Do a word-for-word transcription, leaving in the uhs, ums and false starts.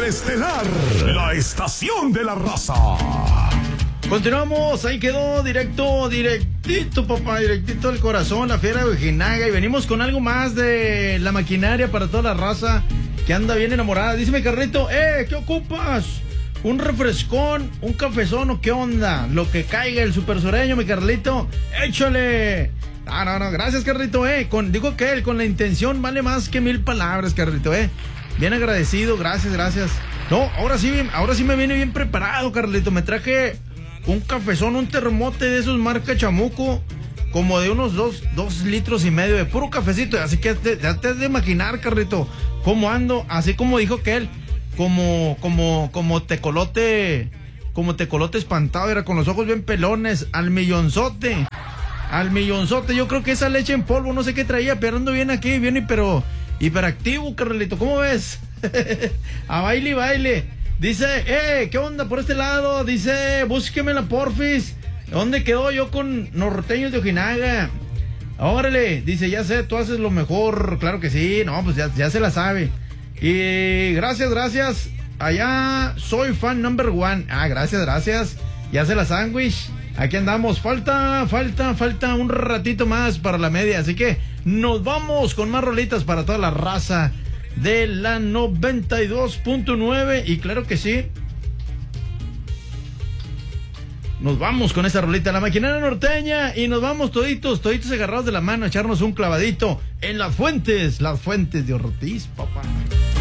estelar, la estación de la raza. Continuamos, ahí quedó directo, directito, papá, directito al corazón, la fiera de Ojinaga. Y venimos con algo más de la maquinaria para toda la raza que anda bien enamorada. Díseme, Carlito, eh, ¿qué ocupas? ¿Un refrescón, un cafezón o qué onda? Lo que caiga el super sureño, mi Carlito, échale. No, no, no, gracias, Carlito, eh. Con, digo que él, con la intención vale más que mil palabras, Carlito, eh. Bien agradecido, gracias, gracias. No, ahora sí, ahora sí me viene bien preparado, Carlito. Me traje un cafezón, un termote de esos marca Chamuco, como de unos dos, dos litros y medio de puro cafecito. Así que te, ya te has de imaginar, Carlito, cómo ando, así como dijo que él, como, como, como tecolote, como tecolote espantado, era con los ojos bien pelones, al millonzote, al millonzote. Yo creo que esa leche en polvo, no sé qué traía, pero ando bien aquí, bien, pero hiperactivo, Carlito, ¿cómo ves? A baile y baile. Dice, eh, ¿qué onda por este lado? Dice, búsquemela porfis. ¿Dónde quedó yo con norteños de Ojinaga? Órale, dice, ya sé, tú haces lo mejor. Claro que sí, no, pues ya, ya se la sabe. Y gracias, gracias. Allá soy fan number one. Ah, gracias, gracias. Ya se la sándwich. Aquí andamos. Falta, falta, falta un ratito más para la media. Así que nos vamos con más rolitas para toda la raza de la noventa y dos punto nueve. Y claro que sí, nos vamos con esa rolita, la maquinaria norteña. Y nos vamos toditos, toditos agarrados de la mano a echarnos un clavadito en las fuentes, las fuentes de Ortiz, papá.